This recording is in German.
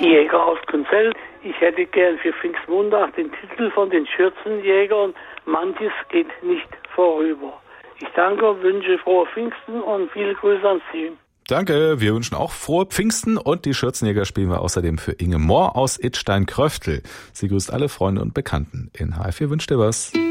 Jäger aus Grünzell. Ich hätte gern für Pfingstmontag den Titel von den Schürzenjägern Manches geht nicht vorüber. Ich danke und wünsche frohe Pfingsten und viele Grüße an Sie. Danke, wir wünschen auch frohe Pfingsten und die Schürzenjäger spielen wir außerdem für Inge Mohr aus Idstein-Kröftel. Sie grüßt alle Freunde und Bekannten. In HR4 wünscht ihr was.